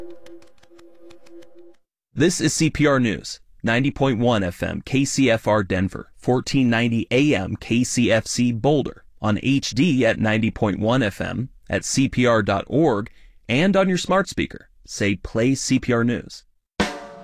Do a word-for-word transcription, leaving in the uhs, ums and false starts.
This is C P R News, ninety point one F M K C F R Denver, fourteen ninety A M K C F C Boulder, on H D at ninety point one F M, at C P R dot org, and on your smart speaker. Say play C P R News.